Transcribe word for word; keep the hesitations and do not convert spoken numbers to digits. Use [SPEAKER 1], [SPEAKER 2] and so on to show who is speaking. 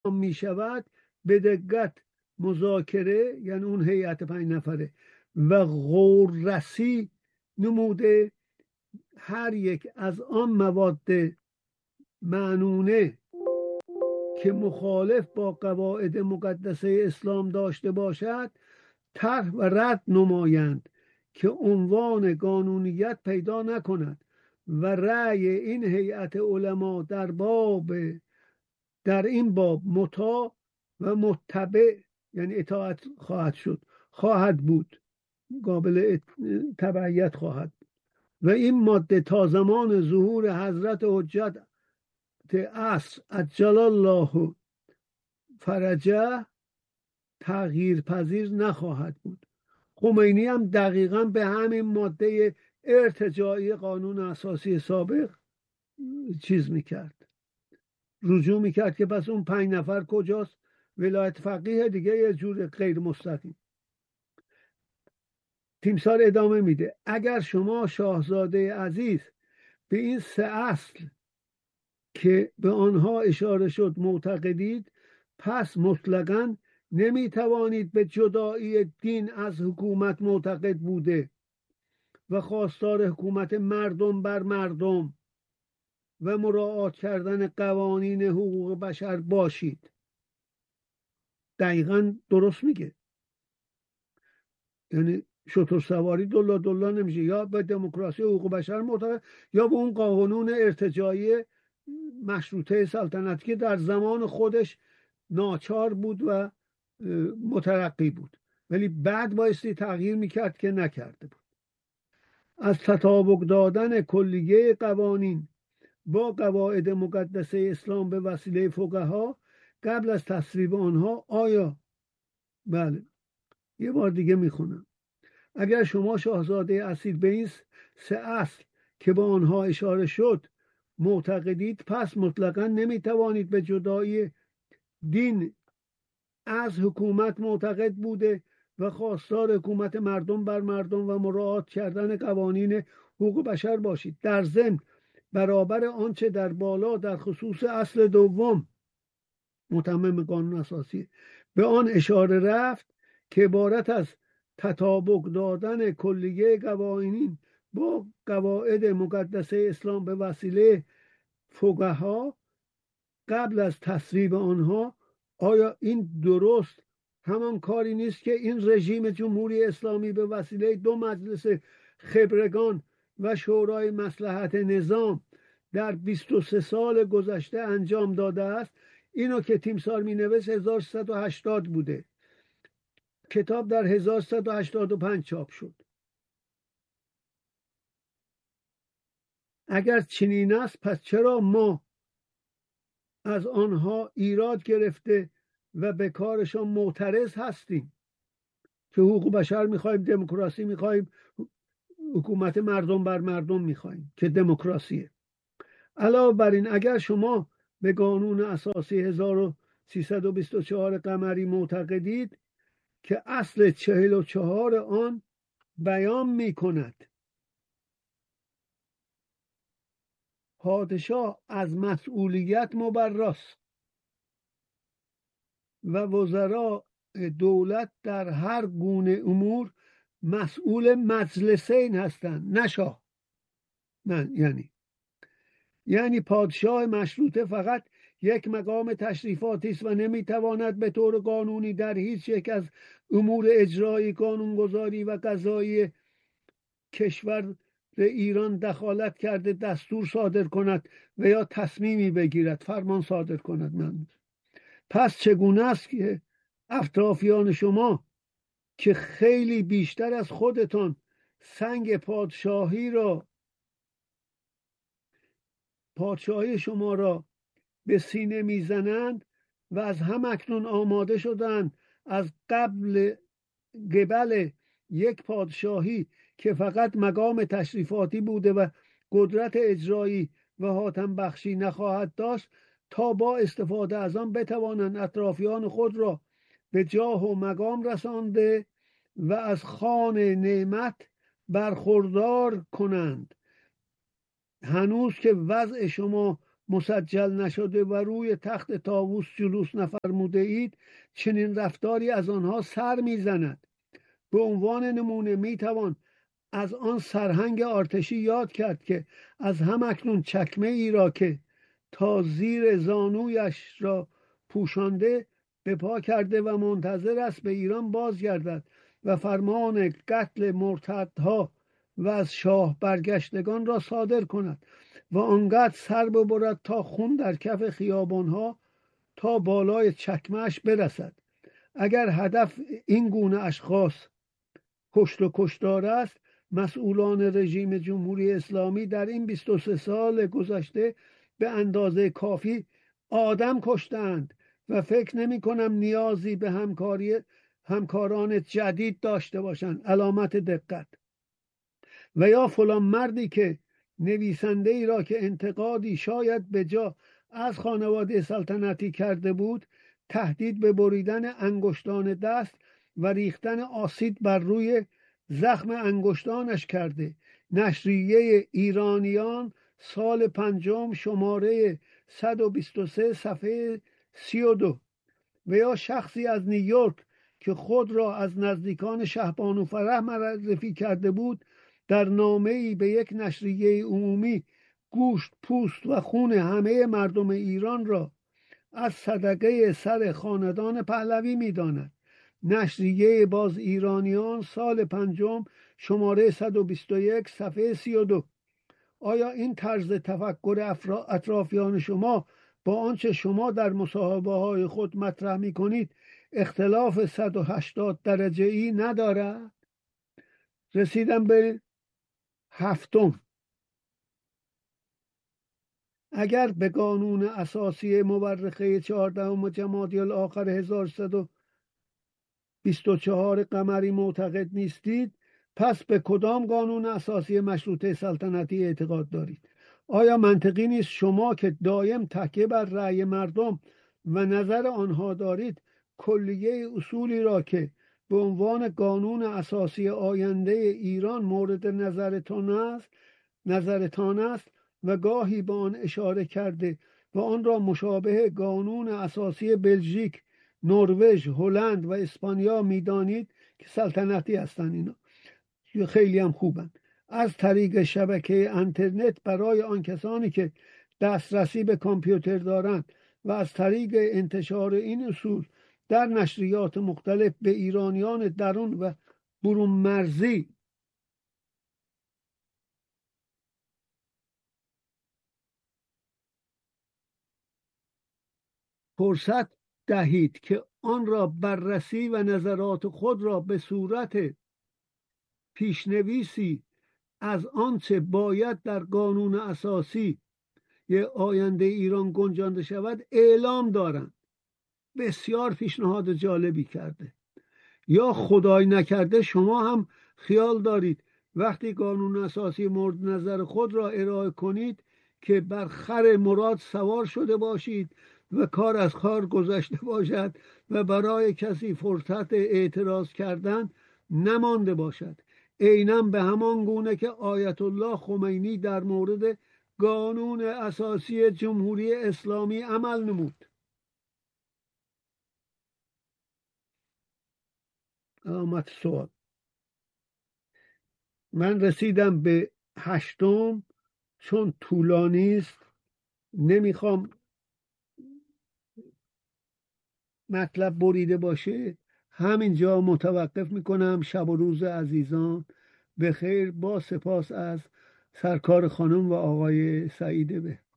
[SPEAKER 1] می شود به دقت مذاکره، یعنی اون هیئت پنج نفره، و غوررسی نموده هر یک از آن مواد معنونه که مخالف با قواعد مقدسه اسلام داشته باشد طرح و رد نمایند که عنوان قانونیت پیدا نکند و رأی این هیئت علما در باب در این باب مطاع و متبع، یعنی اطاعت خواهد شد، خواهد بود، قابل تبعیت خواهد بود. و این ماده تا زمان ظهور حضرت حجت عصر عجل الله فرجه تغییر پذیر نخواهد بود. خمینی هم دقیقاً به همین ماده ارتجاعی قانون اساسی سابق چیز میکرد، رجوع میکرد که پس اون پنج نفر کجاست؟ ولایت فقیه دیگه، یه جور غیر مستقیم. تیمسار ادامه میده اگر شما شاهزاده عزیز به این سه اصل که به آنها اشاره شد معتقدید، پس مطلقاً نمیتوانید به جدایی دین از حکومت معتقد بوده و خواستار حکومت مردم بر مردم و مراعات کردن قوانین حقوق بشر باشید. دقیقاً درست میگه. یعنی شتر سواری دلا دلا نمیشه، یا به دموکراسی حقوق بشر معتقد یا به اون قانون ارتجاعی مشروطه سلطنتی که در زمان خودش ناچار بود و مترقی بود، ولی بعد بایستی تغییر میکرد که نکرده بود. از تطابق دادن کلیه قوانین با قواعد مقدسه اسلام به وسیله فقها قبل از تصویب آنها آیا بله یه بار دیگه میخونم اگر شما شاهزاده اصیل به این سه اصل که با آنها اشاره شد معتقدید، پس مطلقاً نمیتوانید به جدایی دین از حکومت معتقد بوده و خواستار حکومت مردم بر مردم و مراعات کردن قوانین حقوق بشر باشید. در ضمن برابر آنچه در بالا در خصوص اصل دوم متمم قانون اساسی به آن اشاره رفت که عبارت از تطابق دادن کلیه قوانین با قواعد مقدسه اسلام به وسیله فقها قبل از تصویب آنها، آیا این درست همان کاری نیست که این رژیم جمهوری اسلامی به وسیله دو مجلس خبرگان و شورای مصلحت نظام در بیست و سه سال گذشته انجام داده است؟ اینو که تیمسار می نوشت هزار و سیصد و هشتاد بوده، کتاب در هزار و سیصد و هشتاد و پنج چاپ شد. اگر چنین است پس چرا ما از آنها ایراد گرفته و به کارشان معترض هستیم که حقوق بشر میخوایم، دموکراسی میخوایم، حکومت مردم بر مردم میخوایم که دموکراسیه. علاوه بر این اگر شما به قانون اساسی هزار و سیصد و بیست و چهار قمری معتقدید که اصل چهل و چهار آن بیان میکند پادشاه از مسئولیت مبراست و وزراء دولت در هر گونه امور مسئول مجلسین هستند نه شاه. نه یعنی یعنی پادشاه مشروطه فقط یک مقام تشریفاتی است و نمیتواند به طور قانونی در هیچ یک از امور اجرایی، قانونگذاری و قضایی کشور ایران دخالت کرده دستور صادر کند و یا تصمیمی بگیرد، فرمان صادر کند. من پس چگونه است که اطرافیان شما که خیلی بیشتر از خودتان سنگ پادشاهی را پادشاهی شما را به سینه میزنند و از هم اکنون آماده شدند از قبل قبل یک پادشاهی که فقط مقام تشریفاتی بوده و قدرت اجرایی و حاتم بخشی نخواهد داشت تا با استفاده از آن بتوانند اطرافیان خود را به جاه و مقام رسانده و از خوان نعمت برخوردار کنند. هنوز که وضع شما مسجل نشده و روی تخت طاووس جلوس نفرموده اید، چنین رفتاری از آنها سر میزند. به عنوان نمونه میتوان از آن سرهنگ ارتشی یاد کرد که از همکنون چکمه ای را که تا زیر زانویش را پوشانده به پا کرده و منتظر است به ایران بازگردد و فرمان قتل مرتدها و از شاه برگشتگان را صادر کند و آنقدر سر ببرد تا خون در کف خیابانها تا بالای چکمه‌اش برسد. اگر هدف این گونه اشخاص کشت و کشتار است، مسئولان رژیم جمهوری اسلامی در این بیست و سه سال گذشته به اندازه کافی آدم کشتند و فکر نمی کنم نیازی به همکاری همکاران جدید داشته باشند. علامت دقت. و یا فلان مردی که نویسنده ای را که انتقادی شاید به جا از خانواده سلطنتی کرده بود، تهدید به بریدن انگشتان دست و ریختن آسید بر روی زخم انگشتانش کرده. نشریه ایرانیان سال پنجم شماره صد و بیست و سه صفحه سی و دو. و یا شخصی از نیویورک که خود را از نزدیکان شهبانو فرح معرفی کرده بود، در نامه‌ای به یک نشریه عمومی گوشت، پوست و خون همه مردم ایران را از صدقه سر خاندان پهلوی می‌داند. نشریه باز ایرانیان سال پنجم شماره صد و بیست و یک صفحه سی و دو. آیا این طرز تفکر اطرافیان شما با آنچه شما در مصاحبه های خود مطرح می کنید اختلاف صد و هشتاد درجه ای ندارد؟ رسیدم به هفتم. اگر به قانون اساسی مورخه چهاردهم جمادی الاخر هزار و سیصد و بیست و چهار قمری معتقد نیستید، پس به کدام قانون اساسی مشروطه سلطنتی اعتقاد دارید؟ آیا منطقی نیست شما که دایم تکیه بر رأی مردم و نظر آنها دارید، کلیه اصولی را که به عنوان قانون اساسی آینده ایران مورد نظرتان است نظرتان است و گاهی به آن اشاره کرده و آن را مشابه قانون اساسی بلژیک، نروژ، هلند و اسپانیا میدانید که سلطنتی هستند؟ اینا خیلی هم خوبن. از طریق شبکه اینترنت برای آن کسانی که دسترسی به کامپیوتر دارند و از طریق انتشار این اصول در نشریات مختلف به ایرانیان درون و برون مرزی فرصت دهید که آن را بررسی و نظرات خود را به صورت پیشنویسی از آنچه باید در قانون اساسی یه آینده ایران گنجانده شود اعلام دارند. بسیار پیشنهاد جالبی کرده. یا خدای نکرده شما هم خیال دارید وقتی قانون اساسی مورد نظر خود را ارائه کنید که بر خر مراد سوار شده باشید و کار از کار گذشته باشد و برای کسی فرصت اعتراض کردن نمانده باشد. عیناً به همان گونه که آیت الله خمینی در مورد قانون اساسی جمهوری اسلامی عمل نمود. علامت سوال. من رسیدم به هشتم، چون طولانی است نمیخوام مطلب بریده باشه، همینجا متوقف میکنم. شب و روز عزیزان به خیر، با سپاس از سرکار خانم و آقای سعیده به.